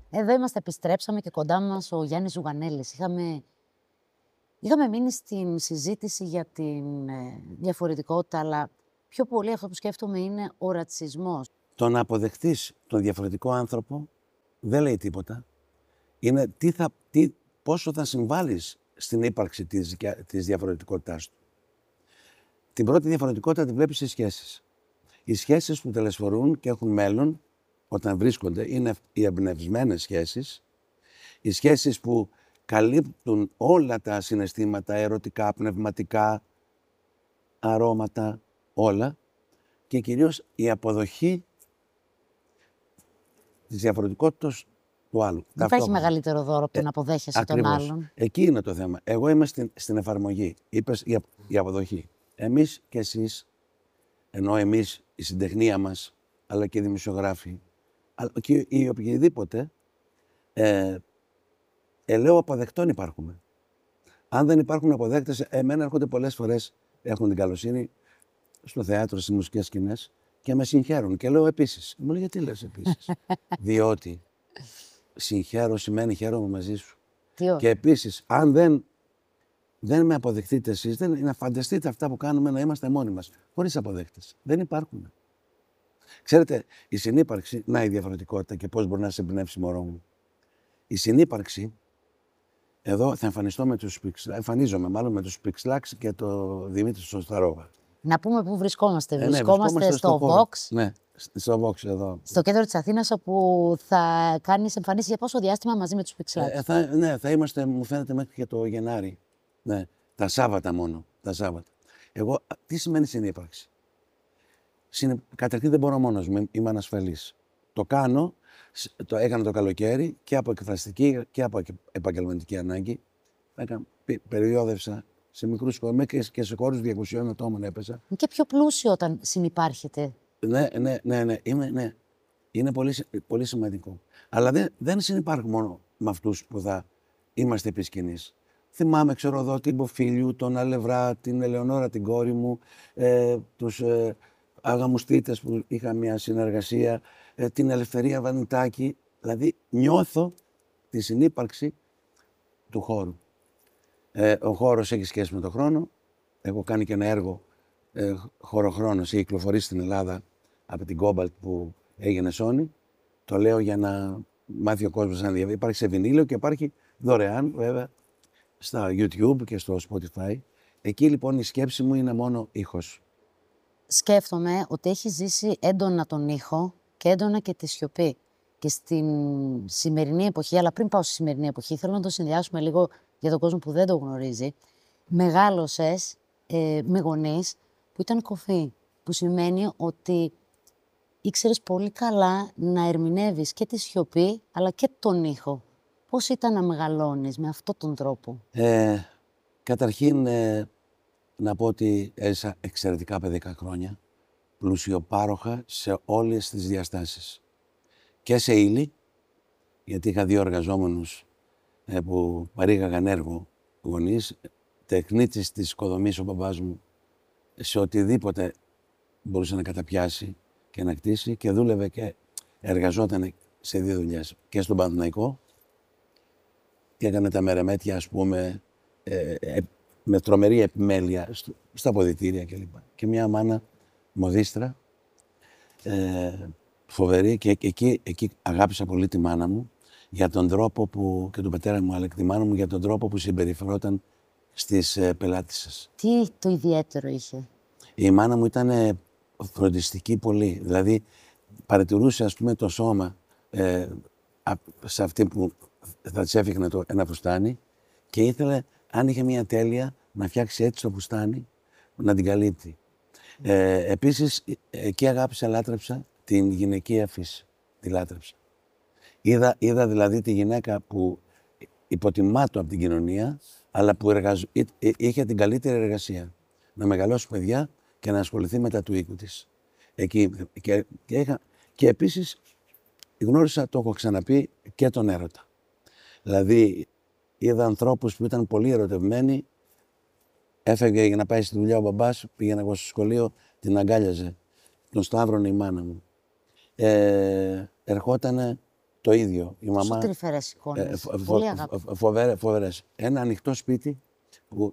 Εδώ είμαστε, επιστρέψαμε και κοντά μας ο Γιάννης Ζουγανέλης. Είχαμε μείνει στην συζήτηση για την διαφορετικότητα, αλλά πιο πολύ αυτό που σκέφτομαι είναι ο ρατσισμός. Το να αποδεχτείς τον διαφορετικό άνθρωπο δεν λέει τίποτα. Είναι πόσο θα συμβάλλεις στην ύπαρξη της διαφορετικότητάς του. Την πρώτη διαφορετικότητα τη βλέπεις στις σχέσεις. Οι σχέσεις που τελεσφορούν και έχουν μέλλον όταν βρίσκονται είναι οι εμπνευσμένες σχέσεις, οι σχέσεις που καλύπτουν όλα τα συναισθήματα, ερωτικά, πνευματικά, αρώματα, όλα, και κυρίως η αποδοχή της διαφορετικότητας του άλλου. Δεν υπάρχει μεγαλύτερο δώρο από το να αποδέχεσαι τον άλλον. Εκεί είναι το θέμα. Εγώ είμαι στην εφαρμογή. Είπες η αποδοχή. Εμείς και εσείς, ενώ εμείς η συντεχνία μας, αλλά και οι δημοσιογράφοι, αλλά και οι οποιοδήποτε, λέω αποδεκτών υπάρχουμε. Αν δεν υπάρχουν αποδέκτες, εμένα έρχονται πολλές φορές, έχουν την καλοσύνη στο θέατρο, στις μουσικές σκηνές και με συγχαίρουν. Και λέω επίσης. Μου λέει, γιατί λες επίσης? Διότι συγχαίρω σημαίνει χαίρομαι μαζί σου. Και επίσης, αν δεν με αποδεχτείτε εσείς, να φανταστείτε αυτά που κάνουμε να είμαστε μόνοι μας, χωρίς αποδέκτες. Δεν υπάρχουν. Ξέρετε, η συνύπαρξη, η διαφορετικότητα και πώς μπορεί να σε εμπνεύσει, μωρό μου. Η συνύπαρξη, εδώ θα εμφανίζομαι μάλλον με τους Πιξλάξ και το Δημήτρη Σωσταρόβα. Να πούμε πού βρισκόμαστε. Βρισκόμαστε στο Vox. Ναι, στο Vox εδώ. Στο κέντρο της Αθήνας, όπου θα κάνεις εμφανίσεις για πόσο διάστημα μαζί με τους Πιξλάξ. Θα είμαστε, μου φαίνεται, μέχρι και το Γενάρη. Ναι, τα Σάββατα μόνο. Τα Σάββατα. Εγώ, τι σημαίνει συνύπαρξη? Καταρχήν δεν μπορώ μόνος μου, είμαι ανασφαλής. Το κάνω, το έκανα το καλοκαίρι και από εκφραστική και από επαγγελματική ανάγκη. Περιόδευσα σε μικρούς χώρους και σε χώρους 200 ατόμων έπαιζα. Είναι και πιο πλούσιο όταν συνυπάρχετε. Ναι. Είναι πολύ, πολύ σημαντικό. Αλλά δεν συνυπάρχω μόνο με αυτούς που θα είμαστε επί σκηνής. Θυμάμαι, ξέρω εδώ, την Ποφίλιου, τον Αλευρά, την Ελεονόρα, την κόρη μου, τους Αγαμουστίτες που είχα μια συνεργασία, την Ελευθερία Βανιτάκη. Δηλαδή νιώθω τη συνύπαρξη του χώρου. Ο χώρος έχει σχέση με τον χρόνο. Έχω κάνει και ένα έργο χωροχρόνος, έχει κυκλοφορήσει στην Ελλάδα από την Cobalt που έγινε Sony. Το λέω για να μάθει ο κόσμος να διαβεί. Υπάρχει σε βινίλιο και υπάρχει δωρεάν, βέβαια, στα YouTube και στο Spotify. Εκεί λοιπόν η σκέψη μου είναι μόνο ήχος. Σκέφτομαι ότι έχει ζήσει έντονα τον ήχο και έντονα και τη σιωπή. Και στην σημερινή εποχή, αλλά πριν πάω στη σημερινή εποχή, θέλω να το συνδυάσουμε λίγο για τον κόσμο που δεν το γνωρίζει. Μεγάλωσες με γονείς που ήταν κοφοί, που σημαίνει ότι ήξερες πολύ καλά να ερμηνεύεις και τη σιωπή, αλλά και τον ήχο. Πώς ήταν να μεγαλώνεις με αυτόν τον τρόπο? Καταρχήν, να πω ότι έζησα εξαιρετικά παιδικά χρόνια, πλουσιοπάροχα σε όλες τις διαστάσεις. Και σε ύλη, γιατί είχα 2 εργαζόμενους που παρήγαγαν έργο γονείς, τεχνίτης της οικοδομής ο μπαμπάς μου, σε οτιδήποτε μπορούσε να καταπιάσει και να κτίσει, και δούλευε και εργαζόταν σε 2 δουλειές. Και στον Παναθηναϊκό και έκανε τα μερεμέτια, ας πούμε, με τρομερή επιμέλεια στα αποδυτήρια κλπ. Και μια μάνα μοδίστρα, φοβερή, και εκεί αγάπησα πολύ τη μάνα μου για τον τρόπο που, και τον πατέρα μου, αλλά και τη μάνα μου, για τον τρόπο που συμπεριφερόταν στις πελάτισσες. Τι το ιδιαίτερο είχε? Η μάνα μου ήταν φροντιστική πολύ. Δηλαδή παρατηρούσε, ας πούμε, το σώμα σε αυτή που θα της έφτιαχνε ένα φουστάνι και ήθελε, αν είχε μια τέλεια, να φτιάξει έτσι το φουστάνι, να την καλύπτει. Επίσης, εκεί αγάπησα, λάτρεψα την γυναικεία φύση. Τη λάτρεψα. Είδα δηλαδή τη γυναίκα που υποτιμάτω από την κοινωνία, αλλά που είχε την καλύτερη εργασία. Να μεγαλώσει παιδιά και να ασχοληθεί με τα του οίκου της. Εκεί, και επίσης γνώρισα, το έχω ξαναπεί, και τον έρωτα. Δηλαδή είδα ανθρώπους που ήταν πολύ ερωτευμένοι, έφευγε για να πάει στη δουλειά ο μπαμπάς, πήγαινα εγώ στο σχολείο, την αγκάλιαζε, τον σταύρωνε η μάνα μου. Ερχότανε το ίδιο. Η Πόσο μαμά, τρυφερές εικόνες. Πολύ αγάπη. φοβερές. Ένα ανοιχτό σπίτι που,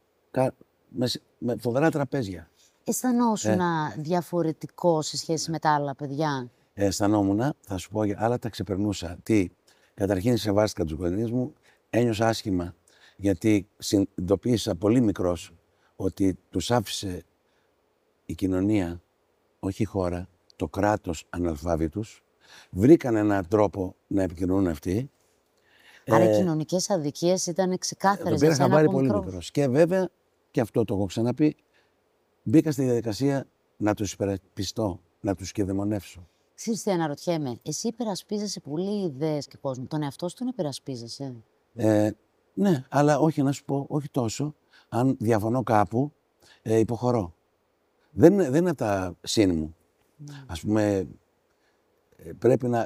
με φοβερά τραπέζια. Αισθανόσουν διαφορετικό σε σχέση με τα άλλα παιδιά? Αισθανόμουν, θα σου πω, άλλα τα ξεπερνούσα. Καταρχήν σεβάστηκα τους γονείς μου, ένιωσα άσχημα, γιατί συνειδητοποίησα πολύ μικρός ότι τους άφησε η κοινωνία, όχι η χώρα, το κράτος αναλφάβητους. Βρήκαν έναν τρόπο να επικοινωνούν αυτοί. Άρα οι κοινωνικές αδικίες ήταν ξεκάθαρες το για σένα πάρει από πολύ μικρός. μικρός. Και βέβαια, και αυτό το έχω ξαναπεί, μπήκα στη διαδικασία να τους υπερασπιστώ, να τους κυδαιμονεύσω. Ξέρεις τι αναρωτιέμαι, εσύ υπερασπίζεσαι πολύ ιδέες και κόσμο. Τον εαυτό σου τον υπερασπίζεσαι? Ναι, αλλά όχι, να σου πω, όχι τόσο. Αν διαφωνώ κάπου, υποχωρώ. Δεν είναι τα σύν μου. Ας πούμε, πρέπει να...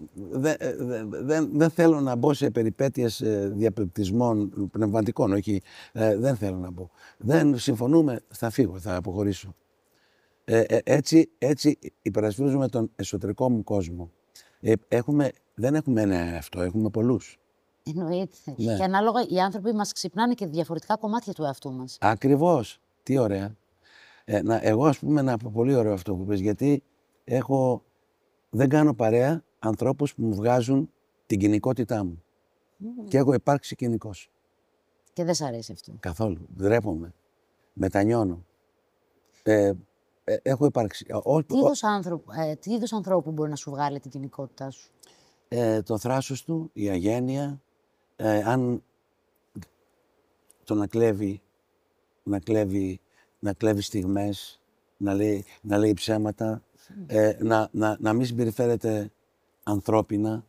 Δεν θέλω να μπω σε περιπέτειες διαπληκτισμών πνευματικών, όχι, δεν θέλω να μπω. Δεν συμφωνούμε, θα φύγω, θα αποχωρήσω. Έτσι υπερασπίζουμε τον εσωτερικό μου κόσμο. Δεν έχουμε ένα εαυτό, έχουμε πολλούς. Εννοείται. Ναι. Και ανάλογα οι άνθρωποι μας ξυπνάνε και διαφορετικά κομμάτια του εαυτού μας. Ακριβώς. Τι ωραία. Εγώ, ας πούμε, ένα πολύ ωραίο αυτό που πες, γιατί δεν κάνω παρέα ανθρώπους που μου βγάζουν την κοινικότητά μου. Και έχω υπάρξει κοινικός. Και δεν σ' αρέσει αυτό? Καθόλου. Ντρέπομαι. Μετανιώνω. Έχω υπάρξει. Τι είδους ανθρώπου μπορεί να σου βγάλει την κοινικότητά σου? Το θράσος του, η αγένεια, αν το να κλέβει στιγμές, να λέει ψέματα, να μην συμπεριφέρεται ανθρώπινα,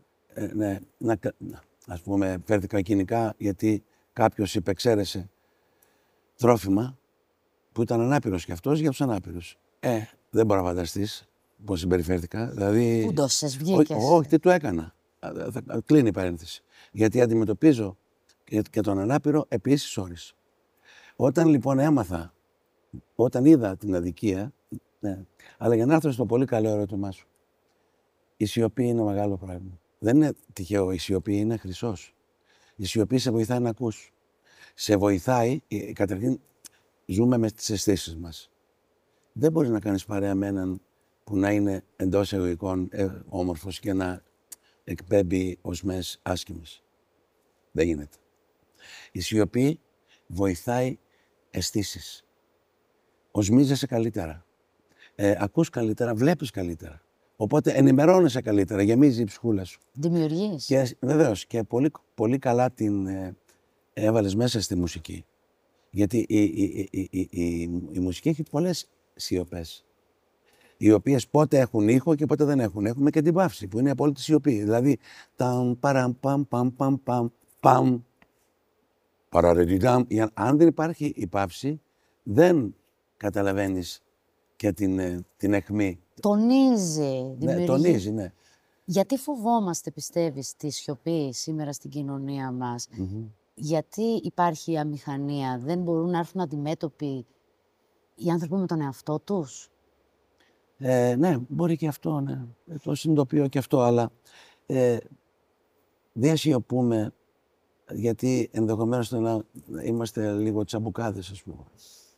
ας πούμε, φέρθηκα κοινικά γιατί κάποιος υπεξαίρεσε τρόφιμα που ήταν ανάπηρος κι αυτός για τους ανάπηρους. Δεν μπορώ να φανταστείς πώς συμπεριφέρθηκα. Δηλαδή, πού ντόσες, βγήκες? Όχι, τι του έκανα. Κλείνει η παρένθεση. Γιατί αντιμετωπίζω και τον ανάπηρο επίσης όρις. Όταν λοιπόν όταν είδα την αδικία, ναι, αλλά για να έρθω στο πολύ καλό ερώτημά σου, η σιωπή είναι μεγάλο πράγμα. Δεν είναι τυχαίο, η σιωπή είναι χρυσός. Η σιωπή σε βοηθάει να ακούς. Σε βοηθάει, καταρχήν ζούμε με τις αισθήσεις μας. Δεν μπορείς να κάνεις παρέα με έναν που να είναι εντός εγωικών όμορφος και να εκπέμπει οσμές άσχημες. Δεν γίνεται. Η σιωπή βοηθάει αισθήσεις. Οσμίζεσαι καλύτερα. Ακούς καλύτερα, βλέπεις καλύτερα. Οπότε ενημερώνεσαι καλύτερα, γεμίζει η ψυχούλα σου. Δημιουργείς. Και βεβαίως, και πολύ, πολύ καλά την έβαλες μέσα στη μουσική. Γιατί η μουσική έχει πολλές σιωπές, οι οποίες πότε έχουν ήχο και πότε δεν έχουν. Έχουμε και την παύση, που είναι η απόλυτη σιωπή. Δηλαδή, αν δεν υπάρχει η παύση, δεν καταλαβαίνεις και την αιχμή. Τονίζει, δημιουργεί. Ναι, τονίζει, ναι. Γιατί φοβόμαστε, πιστεύεις, τη σιωπή σήμερα στην κοινωνία μας? Γιατί υπάρχει η αμηχανία? Δεν μπορούν να έρθουν αντιμέτωποι οι άνθρωποι με τον εαυτό τους? Ναι, μπορεί και αυτό, ναι. Το συνειδητοποιώ και αυτό, αλλά δεν σιωπούμε, γιατί ενδεχομένως να είμαστε λίγο τσαμπουκάδες, ας πούμε.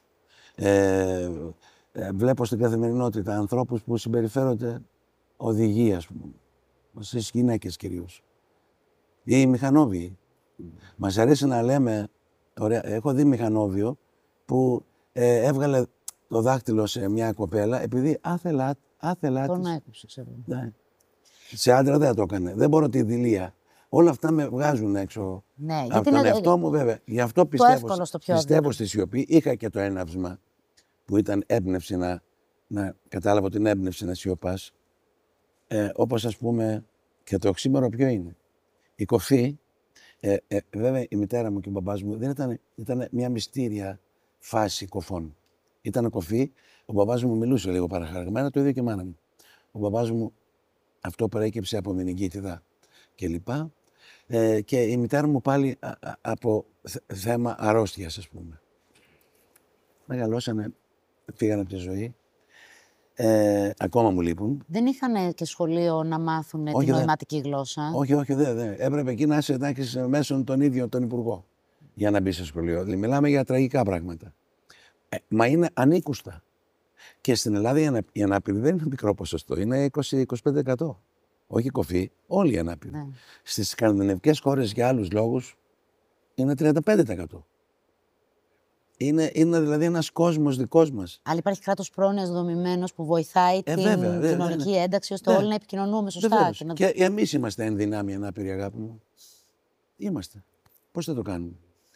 Βλέπω στην καθημερινότητα ανθρώπους που συμπεριφέρονται οδηγοί, ας πούμε, στις γυναίκες κυρίως. Ή οι μηχανόβιοι. Μας αρέσει να λέμε, ωραία, έχω δει μηχανόβιο που έβγαλε το δάχτυλο σε μια κοπέλα επειδή άθελά Τον της. έκοψε, ξέρω. Ναι. Σε άντρα δεν το έκανε. Δεν μπορώ τη δειλία. Όλα αυτά με βγάζουν έξω Ναι, από τον εαυτό μου, βέβαια. Γι' αυτό πιστεύω στη σιωπή. Είχα και το έναυσμα που ήταν έμπνευση να κατάλαβω την έμπνευση να σιωπάς. Όπως, ας πούμε, και το οξύμορο ποιο είναι. Η κοφή, βέβαια η μητέρα μου και ο μπαμπάς μου ήταν μια μυστήρια φάση κοφών. Ήταν κοφή, ο μπαμπάς μου μιλούσε λίγο παραχαραγμένα, το ίδιο και η μάνα μου. Ο μπαμπάς μου αυτό προέκυψε από μηνυγκίτιδα κλπ. Και η μητέρα μου πάλι από θέμα αρρώστιας, ας πούμε. Μεγαλώσανε, φύγανε από τη ζωή. Ακόμα μου λείπουν. Δεν είχαν και σχολείο να μάθουν τη νοηματική γλώσσα. Όχι, δεν. Έπρεπε εκεί να έχεις μέσω τον ίδιο τον υπουργό για να μπει σε σχολείο. Δηλαδή, μιλάμε για τραγικά πράγματα. Μα είναι ανήκουστα. Και στην Ελλάδα η ανάπηρη δεν είναι μικρό ποσοστό, είναι 20-25%. Όχι κοφή, όλοι οι ανάπηροι. Ναι. Στις σκανδιναβικές χώρες για άλλους λόγους είναι 35%. Είναι δηλαδή ένας κόσμος δικός μας. Αλλά υπάρχει κράτος πρόνοιας δομημένος που βοηθάει την κοινωνική ένταξη ώστε όλοι να επικοινωνούμε σωστά. Και εμείς είμαστε εν δυνάμει ανάπηροι, αγάπη μου. Είμαστε. Πώς θα το κάνουμε?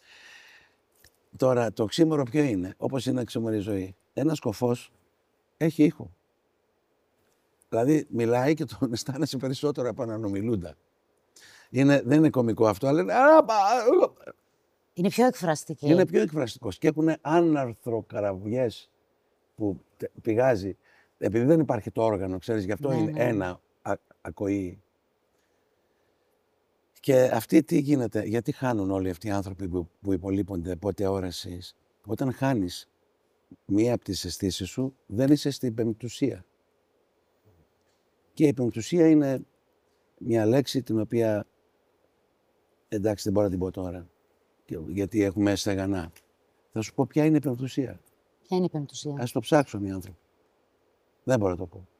Τώρα, το οξύμορο ποιο είναι? Όπως είναι ξεμορή ζωή. Ένας κοφός έχει ήχο. Δηλαδή, μιλάει και τον αισθάνεσαι περισσότερο από έναν ομιλούντα. Δεν είναι κωμικό αυτό, αλλά είναι πιο εκφραστική. Είναι πιο εκφραστικός. Και έχουν άναρθροκαραβιές που πηγάζει. Επειδή δεν υπάρχει το όργανο, ξέρεις, γι' αυτό είναι ένα ακοή. Και αυτοί τι γίνεται, γιατί χάνουν όλοι αυτοί οι άνθρωποι που υπολείπονται πότε όρασης? Όταν χάνεις μία από τις αισθήσεις σου, δεν είσαι στην πεμπτουσία. Και η πεμπτουσία είναι μια λέξη την οποία, εντάξει, δεν μπορώ να την πω τώρα, γιατί έχουμε στεγανά. Θα σου πω ποια είναι η πεμπτουσία. Ποια είναι η πεμπτουσία? Ας το ψάξουν οι άνθρωποι. Δεν μπορώ να το πω.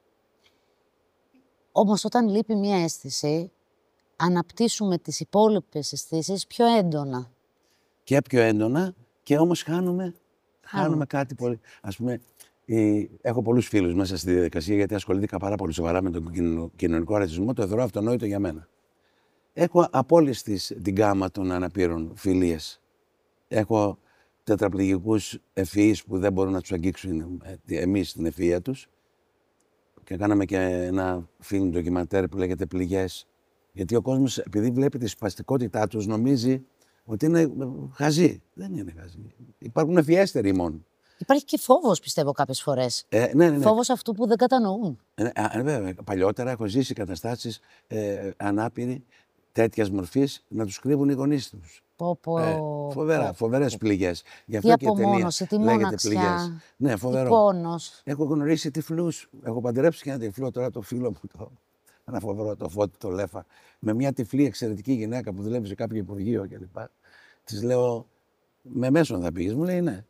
Όμως όταν λείπει μια αίσθηση, αναπτύσσουμε τις υπόλοιπες αισθήσεις πιο έντονα. Και πιο έντονα και όμως χάνουμε κάτι πολύ. Ας πούμε, έχω πολλούς φίλους μέσα στη διαδικασία, γιατί ασχολήθηκα πάρα πολύ σοβαρά με τον κοινωνικό ρατσισμό, το θεωρώ αυτονόητο για μένα. Έχω από όλη την γκάμα των αναπήρων φιλίες. Έχω τετραπληγικούς ευφυείς που δεν μπορούν να τους αγγίξουν εμείς την ευφυΐα τους. Και κάναμε και ένα φιλμ ντοκιμαντέρ που λέγεται Πληγές. Γιατί ο κόσμος, επειδή βλέπει τη σπαστικότητά τους, νομίζει ότι είναι χαζοί. Δεν είναι χαζοί. Υπάρχουν ευφιέστεροι μόνο. Υπάρχει και φόβος, πιστεύω, κάποιες φορές. Ναι. Φόβος αυτού που δεν κατανοούν. Βέβαια. Παλιότερα έχω ζήσει καταστάσεις ανάπηροι τέτοιας μορφής να τους κρύβουν οι γονείς τους. Φοβερές πληγές. Γι' αυτό και η ταινία λέγεται Πληγές. Ναι, φοβερό. Πόνος. Έχω γνωρίσει τυφλούς. Έχω παντρέψει και ένα τυφλό, τώρα το φίλο μου ένα φοβερό το Φώτη, το Λέφα, με μια τυφλή εξαιρετική γυναίκα που δουλεύει σε κάποιο υπουργείο κλπ. Της λέω, με μέσον θα πήγες? Μου λέει ναι.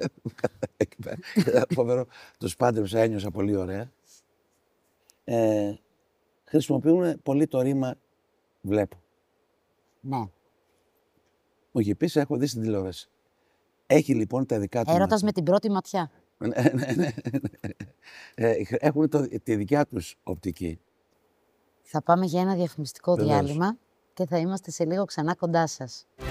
Φοβερό. Τους πάντρεψα, ένιωσα πολύ ωραία. Χρησιμοποιούν πολύ το ρήμα βλέπω. Ναι. Μου είχε πει, έχω δει στην τηλεόραση. Έχει λοιπόν τα δικά του. Έρωτας με την πρώτη ματιά. Ναι. Έχουν τη δικιά τους οπτική. Θα πάμε για ένα διαφημιστικό διάλειμμα και θα είμαστε σε λίγο ξανά κοντά σας.